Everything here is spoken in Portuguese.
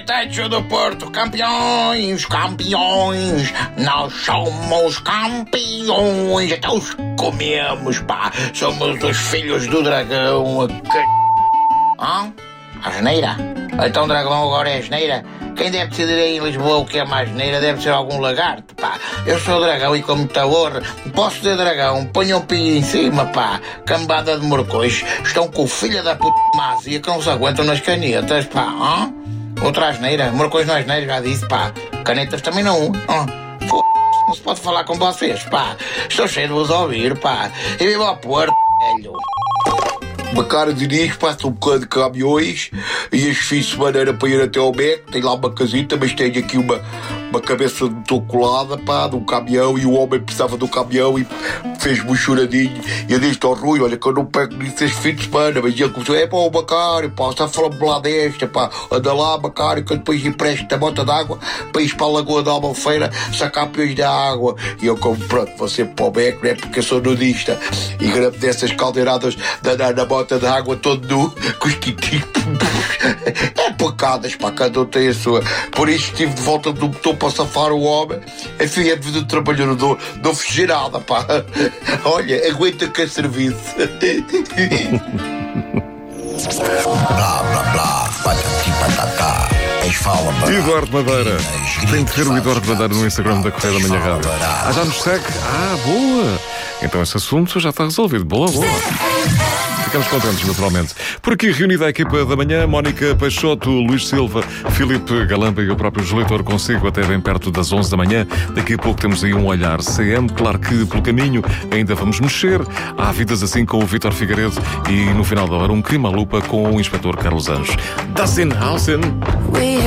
teto do Porto, campeões, campeões, nós somos campeões, até os comemos, pá, somos os filhos do dragão. Asneira? Então o dragão agora é asneira? Quem deve decidir aí em Lisboa o que é mais asneira deve ser algum lagarto, pá. Eu sou dragão e com muita honra posso ser dragão, ponham um pio em cima, pá. Cambada de morcões, estão com o filho da puta mazia que não se aguentam nas canetas, pá. Outra asneira, morcões não é asneira, já disse, pá. Canetas também não. Não se pode falar com vocês, pá. Estou cheio de vos ouvir, pá. E vivo ao Porto, velho. Macário Diniz passa um bocado de caminhões e este fim de semana era para ir até ao Beco. Tem lá uma casita, mas tenho aqui uma cabeça de toco colada, pá, de um caminhão, e o homem precisava do caminhão e fez-me um choradinho. E eu disse ao Rui, olha que eu não pego nisso este fim de semana, mas ele começou, pá, o Macário, pá, está falando lá desta, pá, anda lá, Macário, que eu depois empresto a bota d'água para ir para a Lagoa da Albufeira sacar peões da água. E eu, como pronto, vou sempre para o Beco, não é, porque eu sou nudista e grande dessas caldeiradas na bota d'água todo nu, com os quitinhos. É pacadas, pá, cada um tem a sua. Por isso estive de volta do botão para safar o homem. Enfim, a vida do trabalhador não fiz nada, pá. Olha, aguenta que é serviço. Blá, blá, blá, patati patatá. Eduardo Madeira. Tem que ver o Eduardo Madeira no Instagram da Correia da Manhã Rádio. Já nos segue? Boa! Então esse assunto já está resolvido. Boa, boa. Ficamos contentes, naturalmente. Por aqui, reunida a equipa da manhã, Mónica Peixoto, Luís Silva, Filipe Galamba e o próprio Julitor consigo até bem perto das 11 da manhã. Daqui a pouco temos aí um olhar CM. Claro que pelo caminho ainda vamos mexer. Há vidas assim com o Vítor Figueiredo e no final da hora um crime à lupa com o Inspetor Carlos Anjos. Das in Hausen.